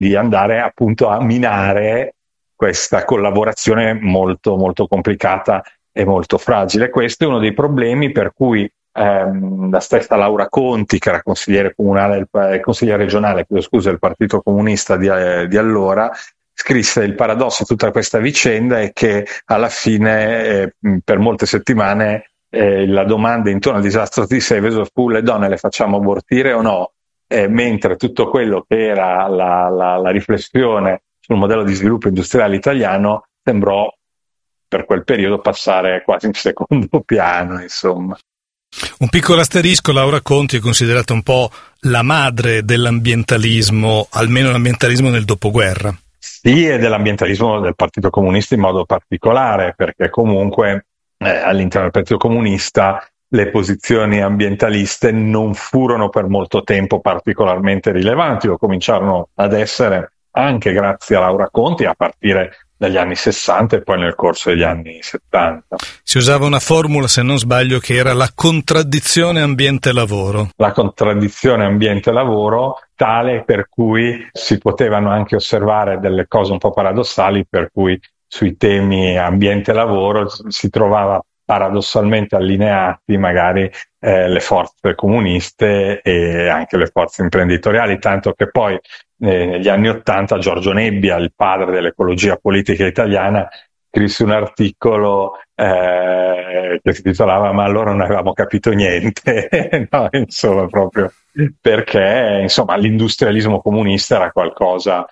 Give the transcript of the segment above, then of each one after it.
di andare appunto a minare questa collaborazione molto, molto complicata e molto fragile. Questo è uno dei problemi per cui la stessa Laura Conti, che era consigliere regionale del Partito Comunista di allora, scrisse: il paradosso di tutta questa vicenda è che alla fine per molte settimane la domanda intorno al disastro di Seveso fu: le donne le facciamo abortire o no? Mentre tutto quello che era la riflessione sul modello di sviluppo industriale italiano sembrò per quel periodo passare quasi in secondo piano, insomma. Un piccolo asterisco: Laura Conti è considerata un po' la madre dell'ambientalismo, almeno l'ambientalismo nel dopoguerra. Sì, e dell'ambientalismo del Partito Comunista in modo particolare, perché comunque all'interno del Partito Comunista le posizioni ambientaliste non furono per molto tempo particolarmente rilevanti, o cominciarono ad essere anche grazie a Laura Conti a partire dagli anni 60 e poi nel corso degli anni 70. Si usava una formula, se non sbaglio, che era la contraddizione ambiente-lavoro. La contraddizione ambiente-lavoro, tale per cui si potevano anche osservare delle cose un po' paradossali, per cui sui temi ambiente-lavoro si trovava paradossalmente allineati magari le forze comuniste e anche le forze imprenditoriali, tanto che poi negli anni '80 Giorgio Nebbia, il padre dell'ecologia politica italiana, scrisse un articolo che si titolava "Ma allora non avevamo capito niente", no, insomma, proprio perché insomma l'industrialismo comunista era qualcosa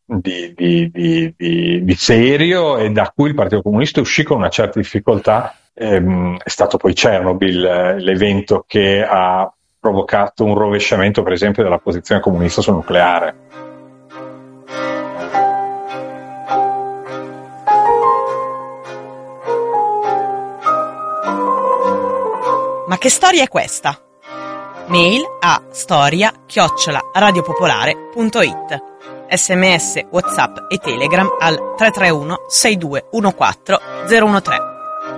di serio e da cui il Partito Comunista uscì con una certa difficoltà. È stato poi Chernobyl l'evento che ha provocato un rovesciamento, per esempio, della posizione comunista sul nucleare. Ma che storia è questa? Mail a storia@radiopopolare.it. SMS, WhatsApp e Telegram al 331 6214 013.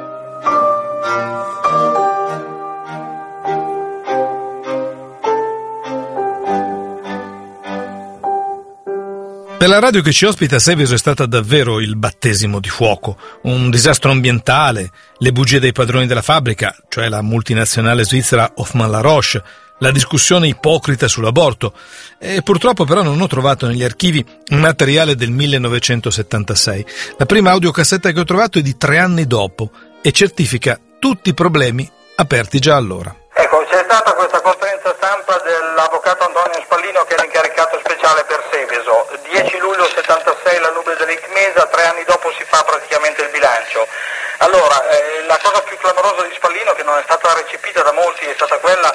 Per la radio che ci ospita, Seveso è stata davvero il battesimo di fuoco, un disastro ambientale, le bugie dei padroni della fabbrica, cioè la multinazionale svizzera Hoffmann-La Roche, la discussione ipocrita sull'aborto. E purtroppo però non ho trovato negli archivi un materiale del 1976. La prima audiocassetta che ho trovato è di 3 anni dopo e certifica tutti i problemi aperti già allora. Ecco, c'è stata questa conferenza stampa dell'avvocato Antonio Spallino, che era incaricato speciale per Seveso. 10 luglio 76 la nube dell'ICMESA, 3 anni dopo si fa praticamente il bilancio. Allora, la cosa più clamorosa di Spallino, che non è stata recepita da molti, è stata quella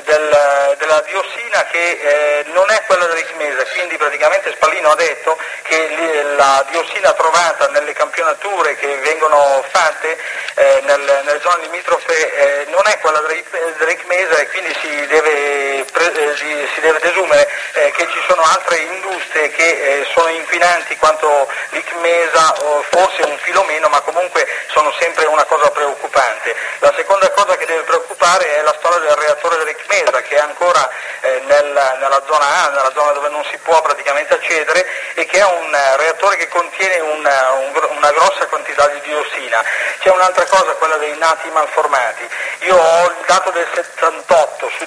della diossina, che non è quella dell'ICMESA, quindi praticamente Spallino ha detto che la diossina trovata nelle campionature che vengono fatte nelle zone limitrofe non è quella dell'ICMESA, e quindi si deve desumere che ci sono altre industrie che sono inquinanti quanto l'ICMESA, o forse un filo meno, ma comunque sono sempre una cosa preoccupante. La seconda cosa che deve preoccupare è la storia del reattore dell'ICMESA, che è ancora nella zona A, nella zona dove non si può praticamente accedere, e che è un reattore che contiene una grossa quantità di diossina. C'è un'altra cosa, quella dei nati malformati. Io ho il dato del 78, su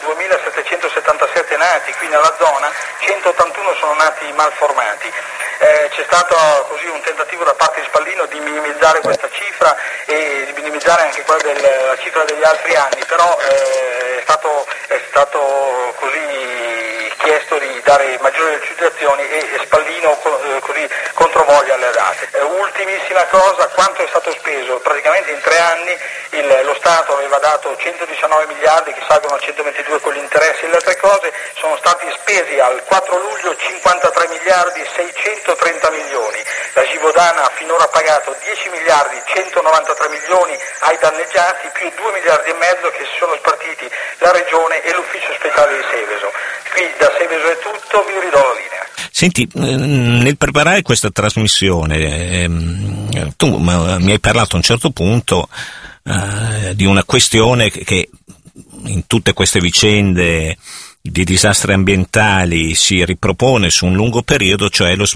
2777 nati qui nella zona, 181 sono nati malformati. C'è stato così un tentativo da parte di Spallino di minimizzare questa cifra e di minimizzare anche quella della cifra degli altri anni, però è stato così chiesto di dare maggiori lucidizzazioni e Spallino così controvoglia le date. Ultimissima cosa, quanto è stato speso? Praticamente in 3 anni lo Stato aveva dato 119 miliardi che salgono a 122 con gli interessi e le altre cose, sono stati spesi al 4 luglio 53 miliardi 630 milioni. La Givaudan ha finora pagato 10 miliardi 193 milioni ai danneggiati, più 2 miliardi e mezzo che si sono spartiti la Regione e l'Ufficio Speciale di Seveso. Qui da Seveso è tutto, vi ridò la linea. Senti, nel preparare questa trasmissione tu mi hai parlato a un certo punto di una questione che in tutte queste vicende di disastri ambientali si ripropone su un lungo periodo, cioè lo